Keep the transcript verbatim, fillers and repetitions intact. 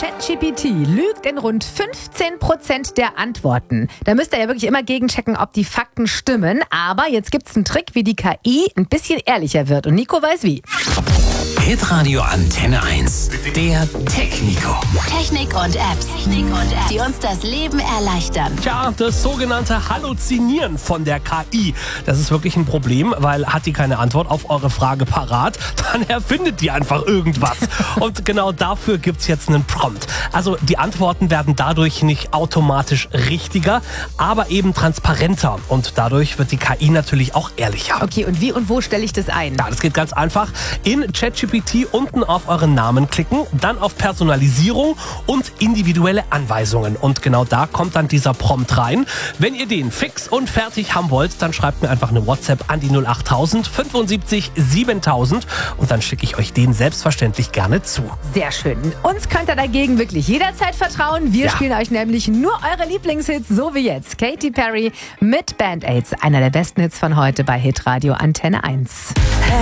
ChatGPT lügt in rund fünfzehn Prozent der Antworten. Da müsst ihr ja wirklich immer gegenchecken, ob die Fakten stimmen. Aber jetzt gibt's einen Trick, wie die K I ein bisschen ehrlicher wird. Und Nico weiß wie. Hitradio Antenne eins. Der Tech-Nico. Technik und Apps, Technik und Apps, die uns das Leben erleichtern. Tja, das sogenannte Halluzinieren von der K I, das ist wirklich ein Problem, weil hat die keine Antwort auf eure Frage parat, dann erfindet die einfach irgendwas. Und genau dafür gibt's jetzt einen Prompt. Also die Antworten werden dadurch nicht automatisch richtiger, aber eben transparenter. Und dadurch wird die K I natürlich auch ehrlicher. Okay, und wie und wo stelle ich das ein? Ja, das geht ganz einfach. In ChatGPT unten auf euren Namen klicken, dann auf Personalisierung und individuelle Anweisungen. Und genau da kommt dann dieser Prompt rein. Wenn ihr den fix und fertig haben wollt, dann schreibt mir einfach eine WhatsApp an die null acht tausend fünfundsiebzig siebentausend und dann schicke ich euch den selbstverständlich gerne zu. Sehr schön. Uns könnt ihr dagegen wirklich jederzeit vertrauen. Wir Ja. spielen euch nämlich nur eure Lieblingshits, so wie jetzt. Katy Perry mit Band-Aids, einer der besten Hits von heute bei Hitradio Antenne eins.